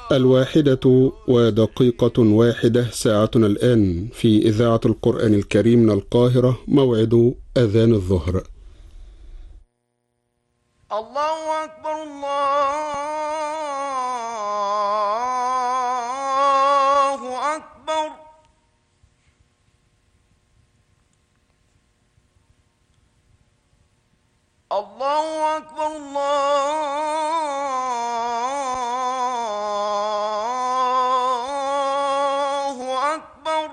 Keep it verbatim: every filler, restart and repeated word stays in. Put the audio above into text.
الواحدة ودقيقة واحدة ساعتنا الآن في إذاعة القرآن الكريم من القاهرة، موعد أذان الظهر. الله أكبر الله أكبر. الله أكبر الله أكبر.